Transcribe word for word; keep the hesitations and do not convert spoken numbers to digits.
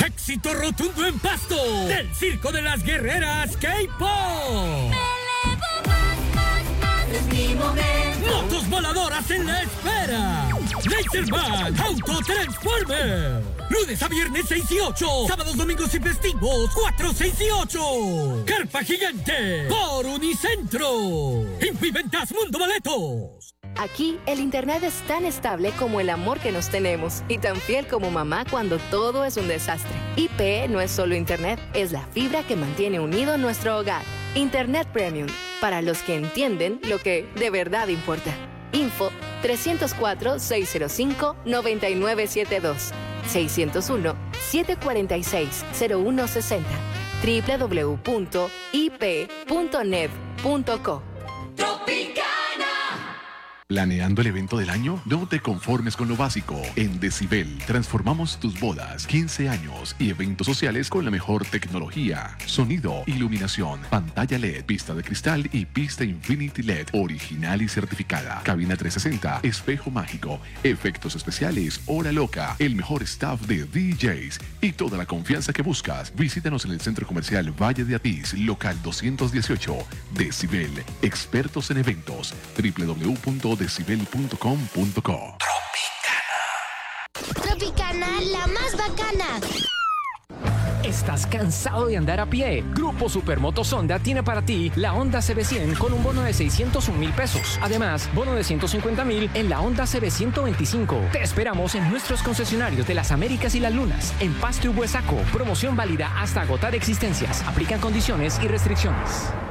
Éxito rotundo en Pasto del Circo de las Guerreras K-Pop. Me elevo más, más, más, es mi momento. Motos voladoras en la espera. Laserman Auto Transformer. Lunes a viernes seis y ocho. Sábados, domingos y festivos cuatro, seis y ocho. Carpa gigante por Unicentro. Infiventas Mundo Boletos. Aquí, el internet es tan estable como el amor que nos tenemos y tan fiel como mamá cuando todo es un desastre. I P E no es solo internet, es la fibra que mantiene unido nuestro hogar. Internet Premium, para los que entienden lo que de verdad importa. Info tres cero cuatro, seis cero cinco, nueve nueve siete dos, seis cero uno, siete cuatro seis, cero uno seis cero, doble u doble u doble u punto i p e punto net punto co. Tropicana. ¿Planeando el evento del año? No te conformes con lo básico. En Decibel transformamos tus bodas, quince años y eventos sociales con la mejor tecnología. Sonido, iluminación, pantalla L E D, pista de cristal y pista Infinity L E D, original y certificada. Cabina trescientos sesenta, espejo mágico, efectos especiales, hora loca, el mejor staff de D Js y toda la confianza que buscas. Visítanos en el Centro Comercial Valle de Atiz, local doscientos dieciocho. Decibel, expertos en eventos. doble u doble u doble u punto decibel punto com punto co. Tropicana. Tropicana, la más bacana. ¿Estás cansado de andar a pie? Grupo Supermotos Honda tiene para ti la Honda C B cien con un bono de seiscientos un mil pesos. Además, bono de ciento cincuenta mil en la Honda C B ciento veinticinco. Te esperamos en nuestros concesionarios de las Américas y las Lunas, en Pasto y Huesaco. Promoción válida hasta agotar existencias. Aplican condiciones y restricciones.